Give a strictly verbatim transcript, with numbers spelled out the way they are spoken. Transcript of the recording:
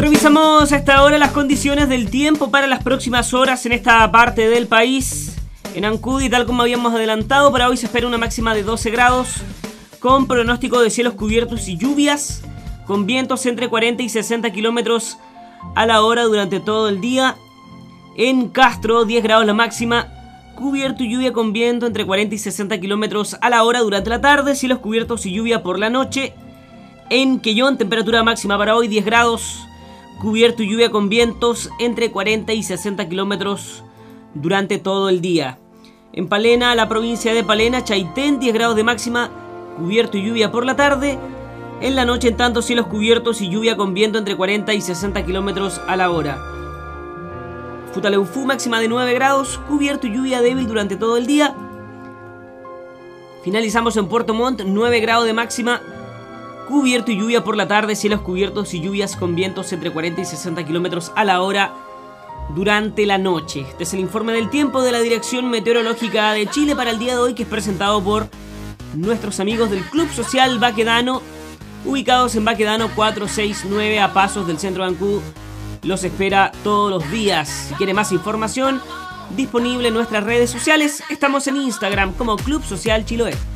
Revisamos a esta hora las condiciones del tiempo para las próximas horas en esta parte del país. En Ancud, y tal como habíamos adelantado, para hoy se espera una máxima de doce grados, con pronóstico de cielos cubiertos y lluvias, con vientos entre cuarenta y sesenta kilómetros a la hora durante todo el día. En Castro, diez grados la máxima, cubierto y lluvia con viento entre cuarenta y sesenta kilómetros a la hora durante la tarde, cielos cubiertos y lluvia por la noche. En Quellón, temperatura máxima para hoy diez grados, cubierto y lluvia con vientos entre cuarenta y sesenta kilómetros durante todo el día. En Palena, la provincia de Palena, Chaitén, diez grados de máxima, cubierto y lluvia por la tarde. En la noche, en tanto, cielos cubiertos y lluvia con viento entre cuarenta y sesenta kilómetros a la hora. Futaleufú, máxima de nueve grados, cubierto y lluvia débil durante todo el día. Finalizamos en Puerto Montt, nueve grados de máxima, cubierto y lluvia por la tarde, cielos cubiertos y lluvias con vientos entre cuarenta y sesenta kilómetros a la hora durante la noche. Este es el informe del tiempo de la Dirección Meteorológica de Chile para el día de hoy, que es presentado por nuestros amigos del Club Social Baquedano, ubicados en Baquedano cuatrocientos sesenta y nueve, a pasos del centro de Ancud. Los espera todos los días. Si quiere más información, disponible en nuestras redes sociales. Estamos en Instagram como Club Social Chiloé.